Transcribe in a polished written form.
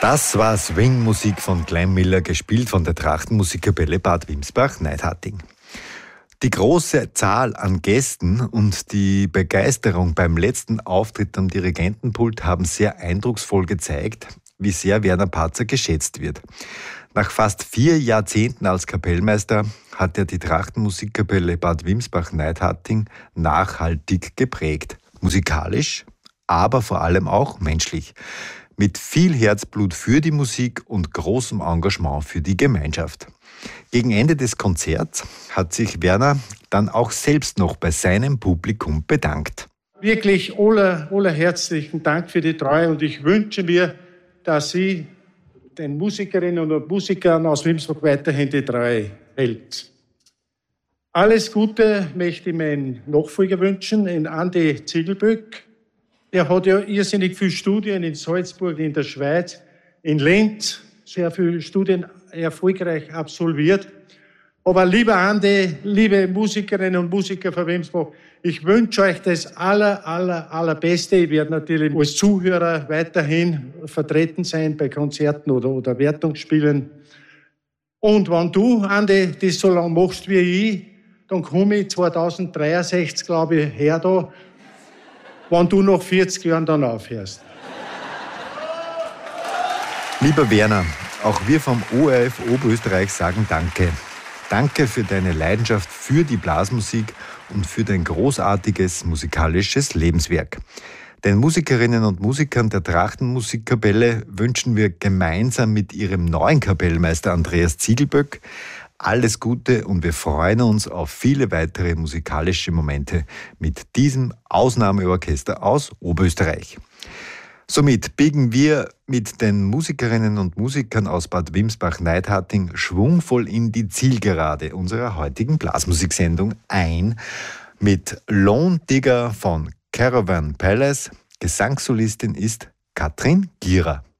Das war Swing-Musik von Glenn Miller, gespielt von der Trachtenmusikkapelle Bad Wimsbach-Neidharting. Die große Zahl an Gästen und die Begeisterung beim letzten Auftritt am Dirigentenpult haben sehr eindrucksvoll gezeigt, wie sehr Werner Patzer geschätzt wird. Nach fast 4 Jahrzehnten als Kapellmeister hat er die Trachtenmusikkapelle Bad Wimsbach-Neidharting nachhaltig geprägt. Musikalisch, aber vor allem auch menschlich. Mit viel Herzblut für die Musik und großem Engagement für die Gemeinschaft. Gegen Ende des Konzerts hat sich Werner dann auch selbst noch bei seinem Publikum bedankt. Wirklich herzlichen Dank für die Treue und ich wünsche mir, dass Sie den Musikerinnen und Musikern aus Wimsbach weiterhin die Treue hält. Alles Gute möchte ich meinen Nachfolger wünschen, in Andi Ziegelböck. Er hat ja irrsinnig viele Studien in Salzburg, in der Schweiz, in Linz, sehr viele Studien erfolgreich absolviert. Aber lieber Andi, liebe Musikerinnen und Musiker von Wimsbach, ich wünsche euch das allerbeste. Ich werde natürlich als Zuhörer weiterhin vertreten sein bei Konzerten oder Wertungsspielen. Und wenn du, Andi, das so lange machst wie ich, dann komme ich 2063, glaube ich, her da, wenn du nach 40 Jahren dann aufhörst. Lieber Werner, auch wir vom ORF Oberösterreich sagen Danke. Danke für deine Leidenschaft für die Blasmusik und für dein großartiges musikalisches Lebenswerk. Den Musikerinnen und Musikern der Trachtenmusikkapelle wünschen wir gemeinsam mit ihrem neuen Kapellmeister Andreas Ziegelböck alles Gute und wir freuen uns auf viele weitere musikalische Momente mit diesem Ausnahmeorchester aus Oberösterreich. Somit biegen wir mit den Musikerinnen und Musikern aus Bad Wimsbach-Neidharting schwungvoll in die Zielgerade unserer heutigen Blasmusiksendung ein mit Lone Digger von Caravan Palace. Gesangssolistin ist Katrin Gierer.